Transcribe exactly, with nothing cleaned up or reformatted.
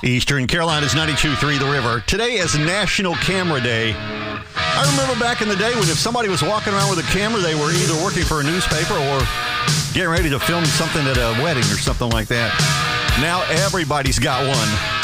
Eastern Carolina's ninety-two point three The River. Today is National Camera Day. I remember back in the day when if somebody was walking around with a camera, they were either working for a newspaper or getting ready to film something at a wedding or something like that. Now everybody's got one.